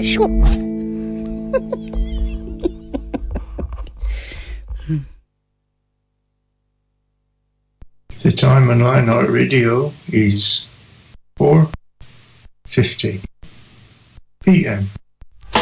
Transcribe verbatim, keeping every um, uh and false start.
The time on Lionheart Radio is four fifty p m